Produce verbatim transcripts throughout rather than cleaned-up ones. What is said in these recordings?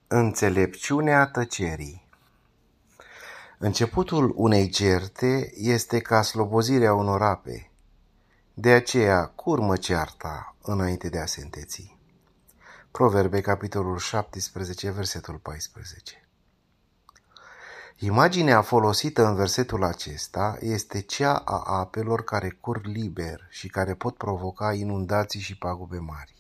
Înțelepciunea tăcerii. Începutul unei certe este ca slobozirea unor ape. De aceea curmă cearta înainte de a se înteți. Proverbe, capitolul șaptesprezece, versetul paisprezece. Imaginea folosită în versetul acesta este cea a apelor care curg liber și care pot provoca inundații și pagube mari.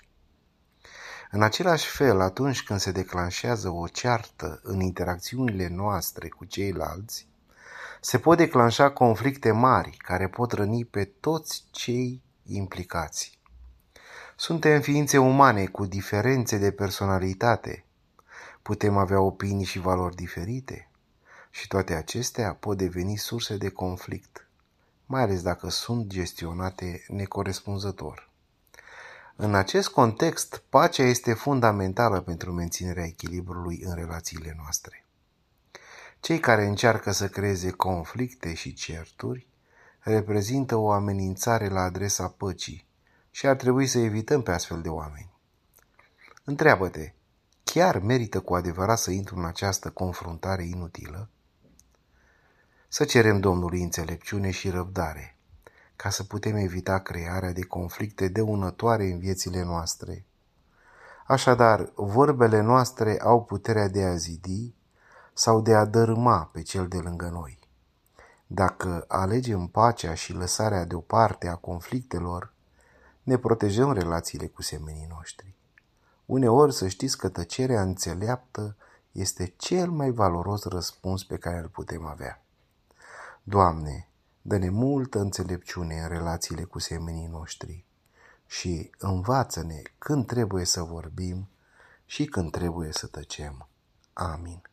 În același fel, atunci când se declanșează o ceartă în interacțiunile noastre cu ceilalți, se pot declanșa conflicte mari care pot răni pe toți cei implicați. Suntem ființe umane cu diferențe de personalitate. Putem avea opinii și valori diferite și toate acestea pot deveni surse de conflict, mai ales dacă sunt gestionate necorespunzător. În acest context, pacea este fundamentală pentru menținerea echilibrului în relațiile noastre. Cei care încearcă să creeze conflicte și certuri reprezintă o amenințare la adresa păcii și ar trebui să evităm pe astfel de oameni. Întreabă-te, chiar merită cu adevărat să intru în această confruntare inutilă? Să cerem Domnului înțelepciune și răbdare, ca să putem evita crearea de conflicte dăunătoare în viețile noastre. Așadar, vorbele noastre au puterea de a zidi sau de a dărâma pe cel de lângă noi. Dacă alegem pacea și lăsarea deoparte a conflictelor, ne protejăm relațiile cu semenii noștri. Uneori să știți că tăcerea înțeleaptă este cel mai valoros răspuns pe care îl putem avea. Doamne, dă-ne multă înțelepciune în relațiile cu semenii noștri și învață-ne când trebuie să vorbim și când trebuie să tăcem. Amin.